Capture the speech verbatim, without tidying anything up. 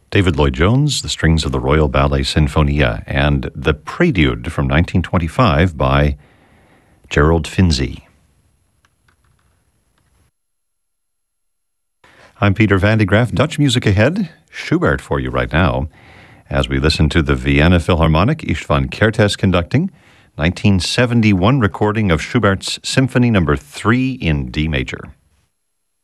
David Lloyd-Jones, the strings of the Royal Ballet Sinfonia, and the Prelude from nineteen twenty-five by Gerald Finzi. I'm Peter Van de Graaff. Dutch music ahead. Schubert for you right now, as we listen to the Vienna Philharmonic, Istvan Kertész conducting, nineteen seventy-one recording of Schubert's Symphony Number three in D major.